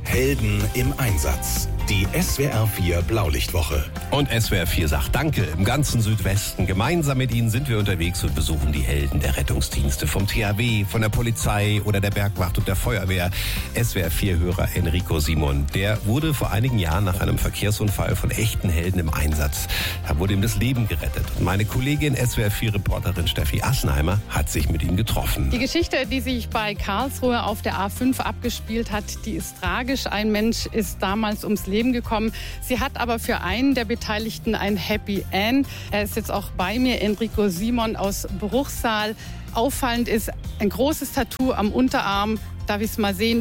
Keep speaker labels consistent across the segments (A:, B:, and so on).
A: Helden im Einsatz. Die SWR 4 Blaulichtwoche.
B: Und SWR 4 sagt Danke im ganzen Südwesten. Gemeinsam mit Ihnen sind wir unterwegs und besuchen die Helden der Rettungsdienste vom THW, von der Polizei oder der Bergwacht und der Feuerwehr. SWR 4-Hörer Enrico Simon, der wurde vor einigen Jahren nach einem Verkehrsunfall von echten Helden im Einsatz. Da wurde ihm das Leben gerettet. Und meine Kollegin SWR 4-Reporterin Steffi Assenheimer hat sich mit ihm getroffen.
C: Die Geschichte, die sich bei Karlsruhe auf der A5 abgespielt hat, die ist tragisch. Ein Mensch ist damals ums Leben gekommen. Sie hat aber für einen der Beteiligten ein Happy End. Er ist jetzt auch bei mir, Enrico Simon aus Bruchsal. Auffallend ist ein großes Tattoo am Unterarm. Darf ich es mal sehen?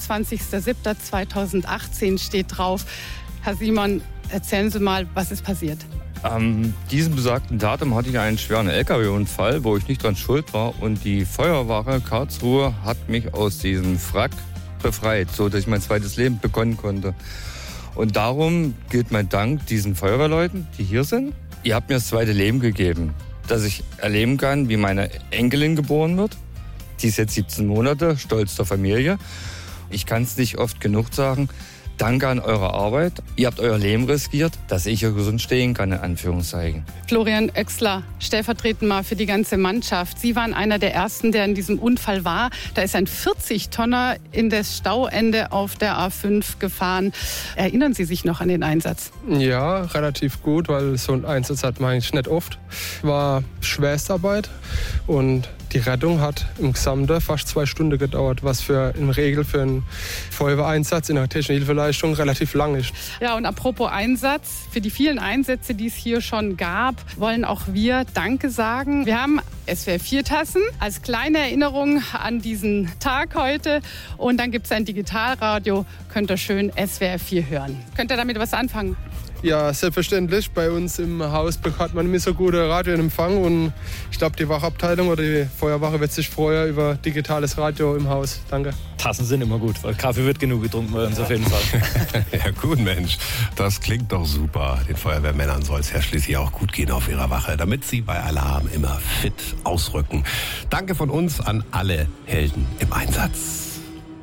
C: 25.07.2018 steht drauf. Herr Simon, erzählen Sie mal, was ist passiert?
D: An diesem besagten Datum hatte ich einen schweren LKW-Unfall, wo ich nicht dran schuld war. Und die Feuerwache Karlsruhe hat mich aus diesem Wrack befreit, so dass ich mein zweites Leben begonnen konnte. Und darum gilt mein Dank diesen Feuerwehrleuten, die hier sind. Ihr habt mir das zweite Leben gegeben, dass ich erleben kann, wie meine Enkelin geboren wird. Die ist jetzt 17 Monate, stolz der Familie. Ich kann es nicht oft genug sagen. Danke an eure Arbeit. Ihr habt euer Leben riskiert, dass ich hier gesund stehen kann, in Anführungszeichen.
C: Florian Oechsler, stellvertretend mal für die ganze Mannschaft. Sie waren einer der Ersten, der in diesem Unfall war. Da ist ein 40-Tonner in das Stauende auf der A5 gefahren. Erinnern Sie sich noch an den Einsatz?
E: Ja, relativ gut, weil so einen Einsatz hat man eigentlich nicht oft. War Schwerstarbeit und die Rettung hat im Gesamten fast 2 Stunden gedauert, was in Regel für einen Feuerwehreinsatz in der technischen Hilfeleistung relativ lang ist.
C: Ja, und apropos Einsatz, für die vielen Einsätze, die es hier schon gab, wollen auch wir Danke sagen. Wir haben SWR 4 Tassen als kleine Erinnerung an diesen Tag heute. Und dann gibt es ein Digitalradio, könnt ihr schön SWR 4 hören. Könnt ihr damit was anfangen?
E: Ja, selbstverständlich. Bei uns im Haus hat man nicht so gute Radioempfang und ich glaube, die Wachabteilung oder die Feuerwache wird sich freuen über digitales Radio im Haus. Danke.
F: Tassen sind immer gut, weil Kaffee wird genug getrunken bei uns auf jeden Fall.
B: Ja gut, Mensch, das klingt doch super. Den Feuerwehrmännern soll es ja schließlich auch gut gehen auf ihrer Wache, damit sie bei Alarm immer fit ausrücken. Danke von uns an alle Helden im Einsatz.